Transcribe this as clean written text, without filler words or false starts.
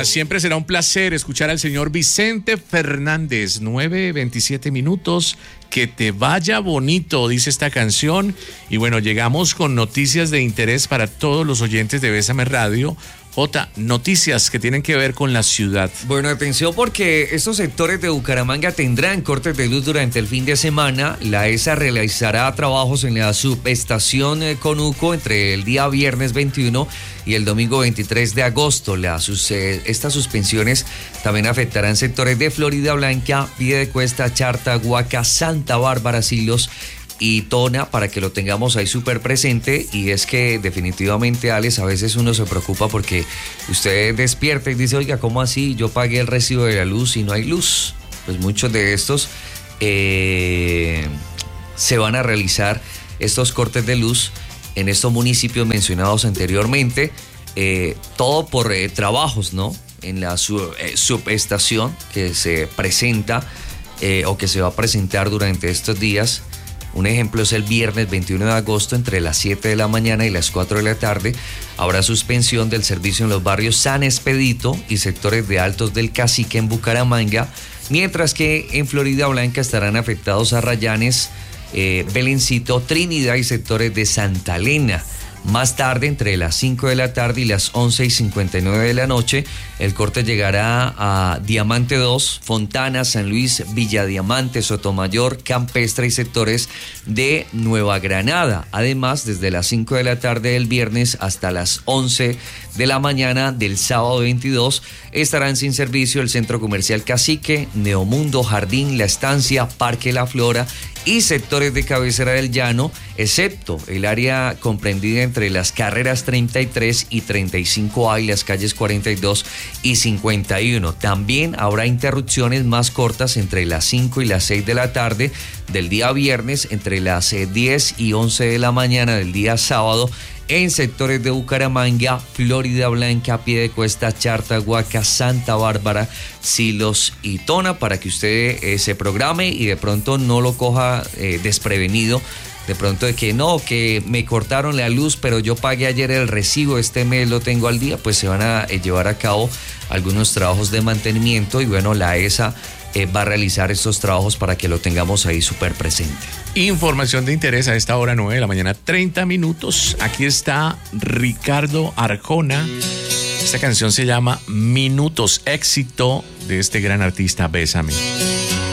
siempre será un placer escuchar al señor Vicente Fernández. 9:27 minutos. Que te vaya bonito, dice esta canción. Y bueno, llegamos con noticias de interés para todos los oyentes de Bésame Radio. Jota, noticias que tienen que ver con la ciudad. Bueno, atención porque estos sectores de Bucaramanga tendrán cortes de luz durante el fin de semana. La ESA realizará trabajos en la subestación Conuco entre el día viernes 21 y el domingo 23 de agosto. Estas suspensiones también afectarán sectores de Florida Blanca, Piedecuesta, Charta, Huaca, Santa Bárbara, Silos y Tona, para que lo tengamos ahí súper presente. Y es que definitivamente, Alex, a veces uno se preocupa porque usted despierta y dice, oiga, ¿cómo así? Yo pagué el recibo de la luz y no hay luz. Pues muchos de estos se van a realizar estos cortes de luz en estos municipios mencionados anteriormente, todo por trabajos, ¿no? En la subestación que se presenta o que se va a presentar durante estos días. Un ejemplo es el viernes 21 de agosto entre las 7 de la mañana y las 4 de la tarde. Habrá suspensión del servicio en los barrios San Expedito y sectores de Altos del Cacique en Bucaramanga, mientras que en Florida Blanca estarán afectados Arrayanes, Belencito, Trinidad y sectores de Santa Elena. Más tarde, entre las 5 de la tarde y las 11:59 de la noche, el corte llegará a Diamante 2, Fontana, San Luis, Villa Diamante, Sotomayor, Campestre y sectores de Nueva Granada. Además, desde las 5 de la tarde del viernes hasta las 11 de la mañana del sábado 22, estarán sin servicio el Centro Comercial Cacique, Neomundo, Jardín, La Estancia, Parque La Flora y sectores de Cabecera del Llano, excepto el área comprendida entre las carreras 33 y 35A y las calles 42 y 51. También habrá interrupciones más cortas entre las 5 y las 6 de la tarde del día viernes, entre las 10 y 11 de la mañana del día sábado, en sectores de Bucaramanga, Florida Blanca, Piedecuesta, Charta, Huaca, Santa Bárbara, Silos y Tona, para que usted se programe y de pronto no lo coja desprevenido. De pronto de que no, que me cortaron la luz, pero yo pagué ayer el recibo, este mes lo tengo al día, pues se van a llevar a cabo algunos trabajos de mantenimiento y bueno, la ESA va a realizar estos trabajos para que lo tengamos ahí súper presente. Información de interés a esta hora, 9 de la mañana, 30 minutos. Aquí está Ricardo Arjona. Esta canción se llama Minutos, éxito de este gran artista, Bésame.